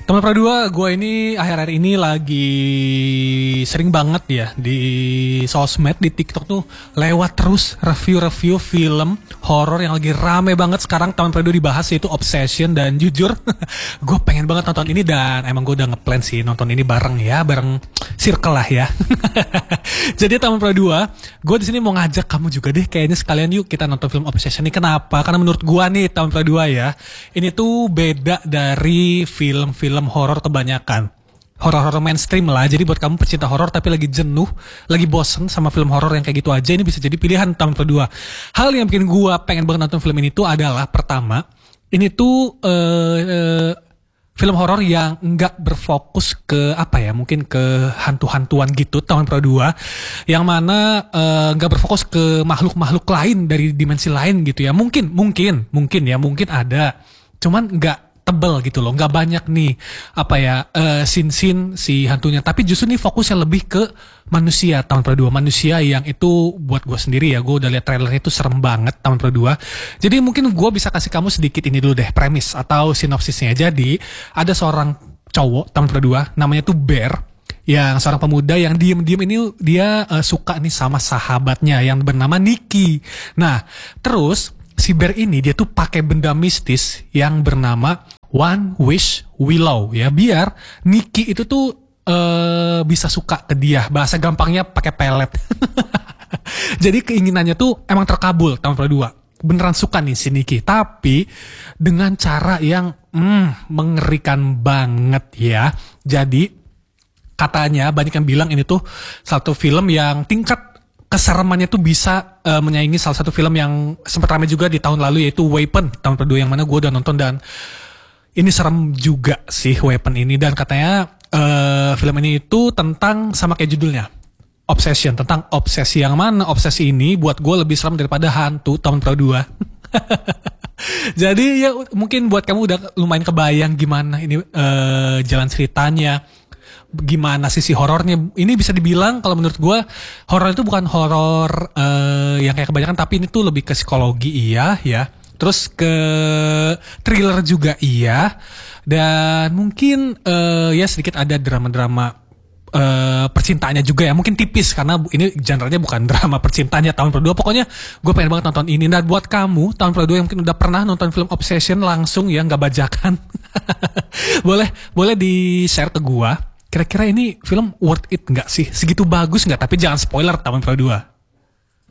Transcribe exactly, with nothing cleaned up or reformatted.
Teman Pradua, gue ini akhir-akhir ini lagi sering banget ya di sosmed, di TikTok tuh lewat terus review-review film horor yang lagi rame banget sekarang. Teman Pradua dibahas, yaitu Obsession, dan jujur gue pengen banget nonton ini, dan emang gue udah ngeplan sih nonton ini bareng ya, bareng circle lah ya. Jadi Teman Pradua, gue di sini mau ngajak kamu juga deh, kayaknya sekalian yuk kita nonton film Obsession ini. Kenapa? Karena menurut gue nih Teman Pradua ya, ini tuh beda dari film-film film horor kebanyakan. Horor-horor mainstream lah. Jadi buat kamu pecinta horor tapi lagi jenuh, lagi bosen sama film horor yang kayak gitu aja, ini bisa jadi pilihan Teman Pradua. Hal yang bikin gua pengen banget nonton film ini tuh adalah, pertama, ini tuh uh, uh, film horor yang nggak berfokus ke apa ya, mungkin ke hantu-hantuan gitu Teman Pradua, yang mana nggak uh, berfokus ke makhluk-makhluk lain dari dimensi lain gitu ya. Mungkin, mungkin, mungkin ya, mungkin ada, cuman nggak tebel gitu loh, nggak banyak nih apa ya uh, scene-scene si hantunya, tapi justru nih fokusnya lebih ke manusia Teman Pradua, manusia yang itu buat gue sendiri ya, gue udah lihat trailernya itu serem banget Teman Pradua. Jadi mungkin gue bisa kasih kamu sedikit ini dulu deh, premis atau sinopsisnya. Jadi ada seorang cowok Teman Pradua, namanya tuh Bear, yang seorang pemuda yang diem-diem ini dia uh, suka nih sama sahabatnya yang bernama Nikki. Nah terus si Bear ini dia tuh pakai benda mistis yang bernama One Wish Willow ya, biar Nikki itu tuh uh, bisa suka ke dia. Bahasa gampangnya pakai pelet. Jadi keinginannya tuh emang terkabul Teman Pradua. Beneran suka nih si Nikki, tapi dengan cara yang mm, mengerikan banget ya. Jadi katanya banyak yang bilang ini tuh satu film yang tingkat keseremannya tuh bisa uh, menyaingi salah satu film yang sempat ramai juga di tahun lalu, yaitu Weapon Teman Pradua, yang mana gue udah nonton dan ini serem juga sih Weapon ini. Dan katanya uh, film ini itu tentang, sama kayak judulnya, Obsession, tentang obsesi, yang mana obsesi ini buat gue lebih serem daripada hantu Teman Pradua. Jadi ya mungkin buat kamu udah lumayan kebayang gimana ini uh, jalan ceritanya, gimana sisi horornya. Ini bisa dibilang kalau menurut gue horor itu bukan horor uh, yang kayak kebanyakan, tapi ini tuh lebih ke psikologi iya ya, terus ke thriller juga iya, dan mungkin uh, ya sedikit ada drama-drama uh, percintaannya juga ya, mungkin tipis karena ini genre-nya bukan drama percintaannya Teman Pradua. Pokoknya gue pengen banget nonton ini. Dan buat kamu Teman Pradua yang mungkin udah pernah nonton film Obsession langsung ya, nggak bajakan, boleh boleh di share ke gue. Kira-kira ini film worth it nggak sih? Segitu bagus nggak? Tapi jangan spoiler Teman Pradua.